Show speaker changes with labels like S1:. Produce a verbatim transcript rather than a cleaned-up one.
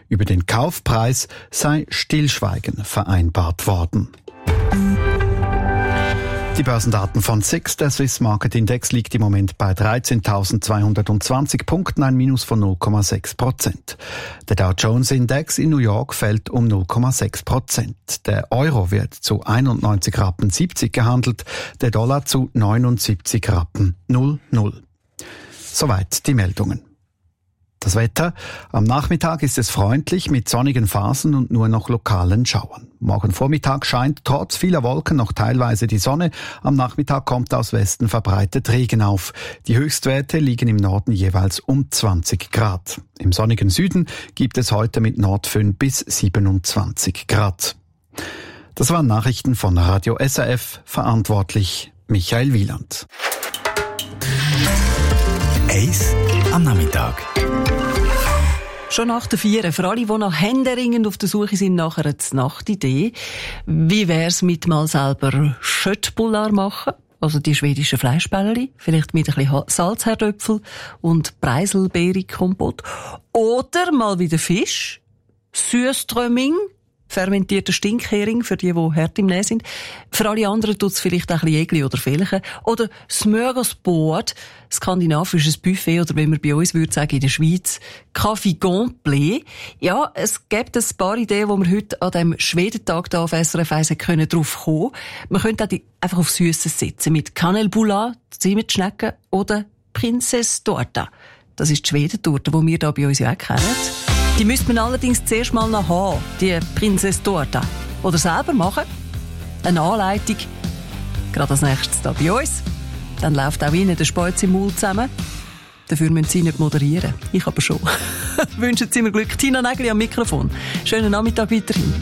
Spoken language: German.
S1: Über den Kaufpreis sei Stillschweigen vereinbart worden. Die Börsendaten von S I X, der Swiss Market Index, liegt im Moment bei dreizehntausendzweihundertzwanzig Punkten, ein Minus von null Komma sechs Prozent. Der Dow Jones Index in New York fällt um null Komma sechs Prozent. Der Euro wird zu einundneunzig Rappen siebzig gehandelt, der Dollar zu neunundsiebzig Rappen null null. Soweit die Meldungen. Das Wetter. Am Nachmittag ist es freundlich mit sonnigen Phasen und nur noch lokalen Schauern. Morgen Vormittag scheint trotz vieler Wolken noch teilweise die Sonne. Am Nachmittag kommt aus Westen verbreitet Regen auf. Die Höchstwerte liegen im Norden jeweils um zwanzig Grad. Im sonnigen Süden gibt es heute mit Nordföhn bis siebenundzwanzig Grad. Das waren Nachrichten von Radio S R F, verantwortlich Michael Wieland.
S2: Eis am Nachmittag.
S3: Schon nach der Vier. Für alle, die noch händeringend auf der Suche sind nach einer Nachtidee, wie wär's mit mal selber Schöttbullar machen? Also die schwedischen Fleischbällchen, vielleicht mit ein bisschen Salzherdöpfel und Preiselbeerikompott. Oder mal wieder Fisch, Süßströmming, fermentierter Stinkhering, für die, die hart im Näh sind. Für alle anderen tut's vielleicht auch ein bisschen Egli oder Felchen. Oder Smörgåsbord, skandinavisches Buffet, oder wie man bei uns würde sagen in der Schweiz, Café Complet. Ja, es gibt ein paar Ideen, wo wir heute an dem Schwedentag da auf S R F eins können drauf kommen. Man könnte auch die einfach auf Süßes setzen, mit Kanelbulla, Zimtschnecken oder Prinsesstorta. Das ist die Schwedentorte, die wir da bei uns ja auch kennen. Die müsste man allerdings zuerst mal noch haben, die Prinsesstorta. Oder selber machen. Eine Anleitung. Gerade als nächstes da bei uns. Dann läuft auch Ihnen der Spalz im Maul zusammen. Dafür müssen Sie nicht moderieren. Ich aber schon. Wünschen Sie mir Glück. Tina Nägeli am Mikrofon. Schönen Nachmittag weiterhin.